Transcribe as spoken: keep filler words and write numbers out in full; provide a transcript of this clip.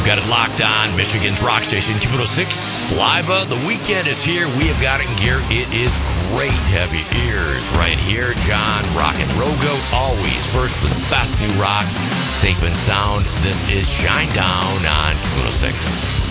got it locked on. Michigan's rock station, Q one oh six. Sliva, the weekend is here. We have got it in gear. It is great to have your ears right here. John Rockin' Rogo, always first with the best new rock, safe and sound. This is Shine Down on Q one oh six.